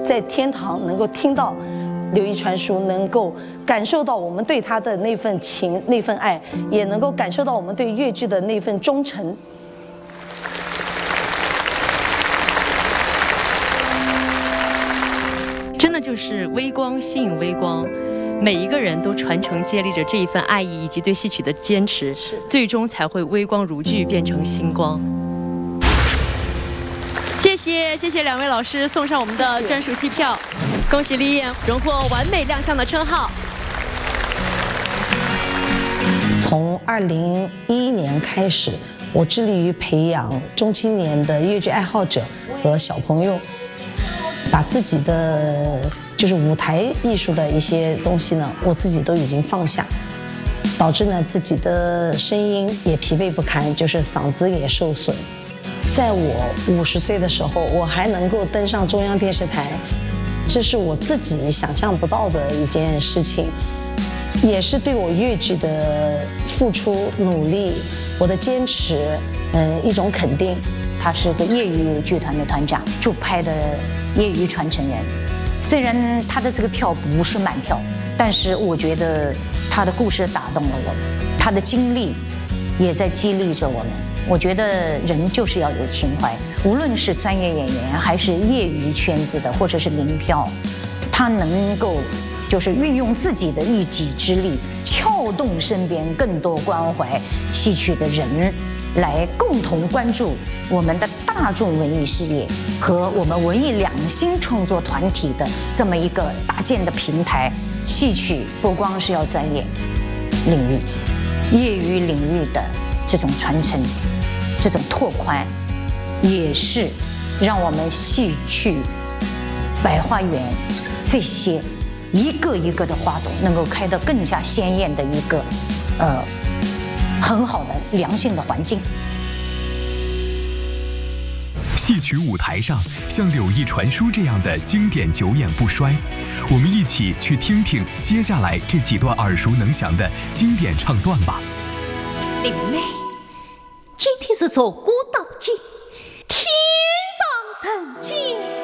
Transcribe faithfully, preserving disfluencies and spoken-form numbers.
在天堂能够听到柳毅传书，能够感受到我们对他的那份情、那份爱，也能够感受到我们对越剧的那份忠诚。 真的就是微光吸引微光，每一个人都传承接力着这一份爱意以及对戏曲的坚持，最终才会微光如炬，变成星光。谢谢谢谢两位老师送上我们的专属戏票，恭喜丽燕荣获完美亮相的称号。 从二零一一年开始，我致力于培养中青年的越剧爱好者和小朋友，把自己的就是舞台艺术的一些东西呢，我自己都已经放下，导致呢自己的声音也疲惫不堪，就是嗓子也受损。在我五十岁的时候，我还能够登上中央电视台，这是我自己想象不到的一件事情，也是对我越剧的付出努力，我的坚持，嗯，一种肯定。 他是个业余剧团的团长，驻派的业余传承人。虽然他的这个票不是满票，但是我觉得他的故事打动了我们，他的经历也在激励着我们。我觉得人就是要有情怀，无论是专业演员还是业余圈子的，或者是民票，他能够就是运用自己的一己之力，撬动身边更多关怀戏曲的人，来共同关注我们的大众文艺事业和我们文艺两新创作团体的这么一个搭建的平台。戏曲不光是要专业领域，业余领域的这种传承、这种拓宽，也是让我们戏曲百花园这些一个一个的花朵能够开得更加鲜艳的一个呃很好的良性的环境。 戏曲舞台上，像柳毅传书这样的经典久演不衰。我们一起去听听接下来这几段耳熟能详的经典唱段吧。 灵妹，今天是坐古道节，天上人间。